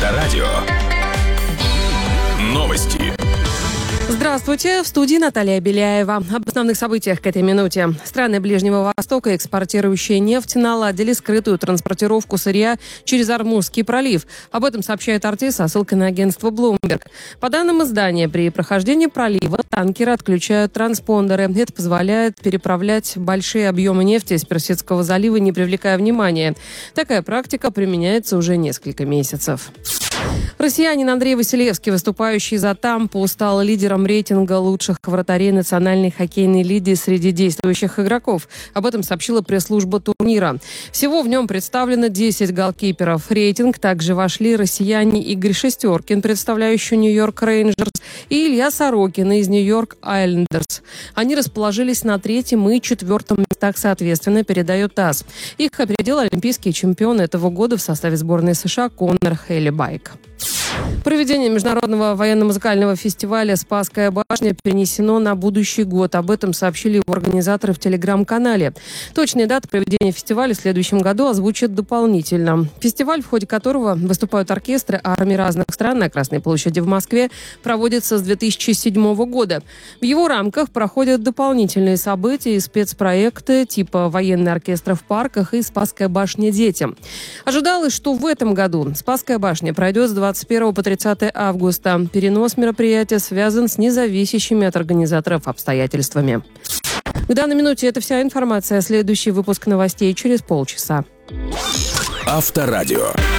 Авторадио. Новости. Здравствуйте, в студии Наталья Беляева. Об основных событиях к этой минуте. Страны Ближнего Востока, экспортирующие нефть, наладили скрытую транспортировку сырья через Ормузский пролив. Об этом сообщает RT со ссылкой на агентство Bloomberg. По данным издания, при прохождении пролива танкеры отключают транспондеры. Это позволяет переправлять большие объемы нефти из Персидского залива, не привлекая внимания. Такая практика применяется уже несколько месяцев. Россиянин Андрей Василевский, выступающий за Тампу, стал лидером рейтинга лучших вратарей Национальной хоккейной лиги среди действующих игроков. Об этом сообщила пресс-служба турнира. Всего в нем представлено 10 голкиперов. В рейтинг также вошли россияне Игорь Шестеркин, представляющий Нью-Йорк Рейнджерс, и Илья Сорокин из Нью-Йорк Айлендерс. Они расположились на 3-м и 4-м местах соответственно, передает ТАСС. Их опередил олимпийский чемпион этого года в составе сборной США Конор Хеллебайк. Проведение международного военно-музыкального фестиваля «Спасская башня» перенесено на будущий год. Об этом сообщили его организаторы в телеграм-канале. Точные даты проведения фестиваля в следующем году озвучат дополнительно. Фестиваль, в ходе которого выступают оркестры армий разных стран на Красной площади в Москве, проводится с 2007 года. В его рамках проходят дополнительные события и спецпроекты типа «Военный оркестр в парках» и «Спасская башня детям». Ожидалось, что в этом году «Спасская башня» пройдет с 21 по 30 августа. Перенос мероприятия связан с независящими от организаторов обстоятельствами. К данной минуте это вся информация. Следующий выпуск новостей через полчаса. Авторадио.